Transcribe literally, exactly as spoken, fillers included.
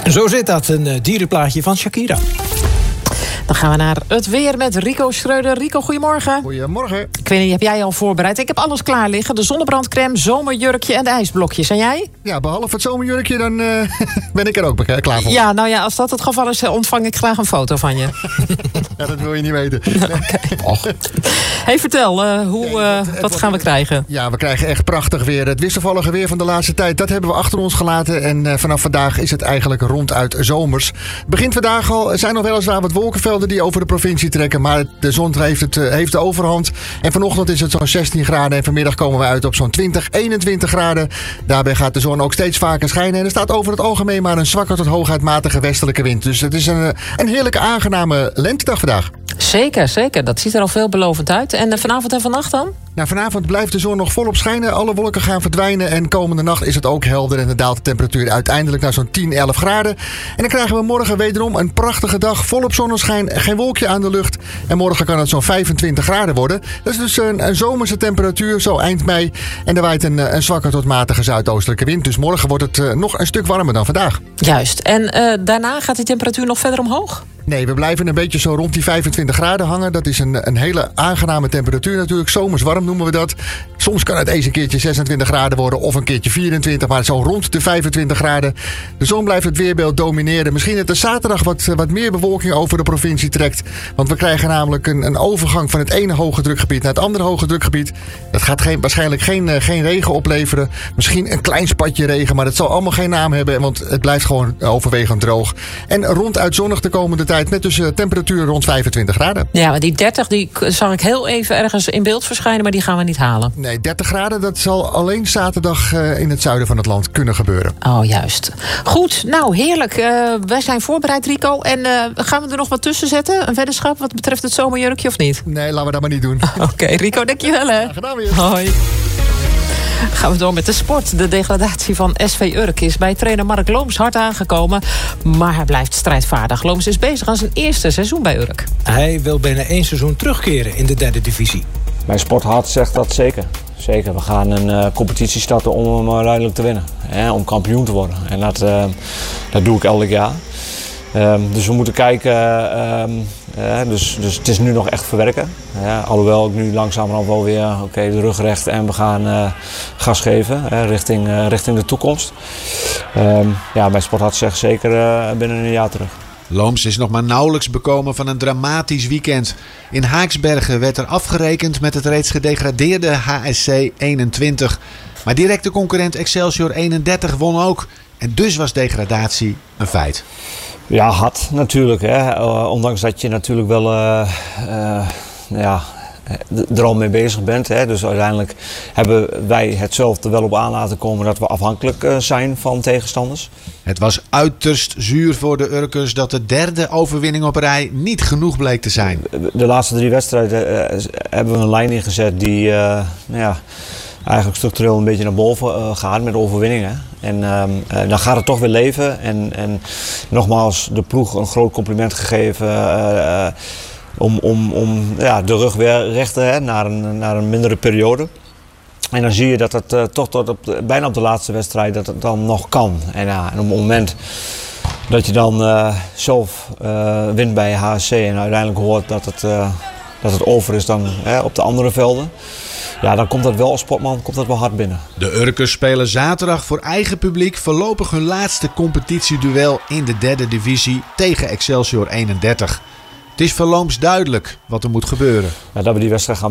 Zo zit dat, een dierenplaatje van Shakira. Dan gaan we naar het weer met Rico Schreuder. Rico, goedemorgen. Goedemorgen. Ik weet niet, heb jij al voorbereid? Ik heb alles klaar liggen. De zonnebrandcrème, zomerjurkje en de ijsblokjes. En jij? Ja, behalve het zomerjurkje, dan uh, ben ik er ook klaar voor. Ja, nou ja, als dat het geval is, ontvang ik graag een foto van je. Ja, dat wil je niet weten. Okay. Och. Hey, vertel, uh, hoe, uh, het, het, wat gaan we krijgen? Ja, we krijgen echt prachtig weer. Het wisselvallige weer van de laatste tijd, dat hebben we achter ons gelaten. En uh, vanaf vandaag is het eigenlijk ronduit zomers. Begint vandaag al, er zijn nog weliswaar wat wolkenvelden die over de provincie trekken. Maar de zon heeft, het, uh, heeft de overhand. En vanochtend is het zo'n zestien graden. En vanmiddag komen we uit op zo'n twintig, eenentwintig graden. Daarbij gaat de zon ook steeds vaker schijnen. En er staat over het algemeen maar een zwakke tot hooguit matige westelijke wind. Dus het is een, een heerlijke aangename lentedag vandaag. Zeker, zeker. Dat ziet er al veelbelovend uit. En uh, vanavond en vannacht dan? Nou, vanavond blijft de zon nog volop schijnen. Alle wolken gaan verdwijnen. En komende nacht is het ook helder. En dan daalt de temperatuur uiteindelijk naar zo'n tien, elf graden. En dan krijgen we morgen wederom een prachtige dag. Volop zonneschijn. Geen wolkje aan de lucht. En morgen kan het zo'n vijfentwintig graden worden. Dat is dus een, een zomerse temperatuur. Zo eind mei. En er waait een, een zwakke tot matige zuidoostelijke wind. Dus morgen wordt het uh, nog een stuk warmer dan vandaag. Juist. En uh, daarna gaat die temperatuur nog verder omhoog? Nee, we blijven een beetje zo rond die vijfentwintig graden hangen. Dat is een, een hele aangename temperatuur natuurlijk. Zomers warm noemen we dat. Soms kan het eens een keertje zesentwintig graden worden of een keertje vierentwintig. Maar zo rond de vijfentwintig graden. De zon blijft het weerbeeld domineren. Misschien dat er zaterdag wat, wat meer bewolking over de provincie trekt. Want we krijgen namelijk een, een overgang van het ene hoge drukgebied naar het andere hoge drukgebied. Dat gaat geen, waarschijnlijk geen, geen regen opleveren. Misschien een klein spatje regen, maar dat zal allemaal geen naam hebben. Want het blijft gewoon overwegend droog. En ronduit zonnig de komende tijd. Met dus temperaturen rond vijfentwintig graden. Ja, maar die dertig die zag ik heel even ergens in beeld verschijnen, maar die gaan we niet halen. Nee, dertig graden, dat zal alleen zaterdag uh, in het zuiden van het land kunnen gebeuren. Oh, juist. Goed, nou heerlijk. Uh, wij zijn voorbereid, Rico. En uh, gaan we er nog wat tussen zetten? Een weddenschap wat betreft het zomerjurkje of niet? Nee, laten we dat maar niet doen. Oké, okay, Rico, dankjewel hè. Ja, gedaan weer. Hoi. Gaan we door met de sport. De degradatie van S V Urk is bij trainer Mark Looms hard aangekomen. Maar hij blijft strijdvaardig. Looms is bezig aan zijn eerste seizoen bij Urk. Hij wil binnen één seizoen terugkeren in de derde divisie. Mijn sporthart zegt dat zeker. Zeker. We gaan een uh, competitie starten om hem uh, uiteindelijk te winnen. Hè, om kampioen te worden. En dat, uh, dat doe ik elk jaar. Um, dus we moeten kijken. Uh, um, uh, dus, dus het is nu nog echt verwerken. Uh, alhoewel ik nu langzamerhand wel weer oké, okay, de rug recht en we gaan uh, gas geven uh, richting, uh, richting de toekomst. Um, ja, mijn sporthart zegt zeker uh, binnen een jaar terug. Looms is nog maar nauwelijks bekomen van een dramatisch weekend. In Haaksbergen werd er afgerekend met het reeds gedegradeerde H S C eenentwintig. Maar directe concurrent Excelsior eenendertig won ook. En dus was degradatie een feit. Ja, had natuurlijk. Hè. Uh, ondanks dat je natuurlijk wel uh, uh, ja, er al mee bezig bent. Hè. Dus uiteindelijk hebben wij het zelf er wel op aan laten komen dat we afhankelijk uh, zijn van tegenstanders. Het was uiterst zuur voor de Urkers dat de derde overwinning op rij niet genoeg bleek te zijn. De laatste drie wedstrijden uh, hebben we een lijn ingezet die uh, nou ja, eigenlijk structureel een beetje naar boven uh, gaat met overwinningen. En um, uh, dan gaat het toch weer leven. En, en nogmaals, de ploeg een groot compliment gegeven uh, uh, om, om, om ja, de rug weer rechten hè, naar, een, naar een mindere periode. En dan zie je dat het uh, toch tot op de, bijna op de laatste wedstrijd dat het dan nog kan. En, ja, en op het moment dat je dan uh, zelf uh, wint bij H S C en uiteindelijk hoort dat het, uh, dat het over is dan hè, op de andere velden. Ja, dan komt dat wel als sportman komt dat wel hard binnen. De Urkers spelen zaterdag voor eigen publiek voorlopig hun laatste competitieduel in de derde divisie tegen Excelsior eenendertig. Het is voor Looms duidelijk wat er moet gebeuren. Ja, dat we die wedstrijd gaan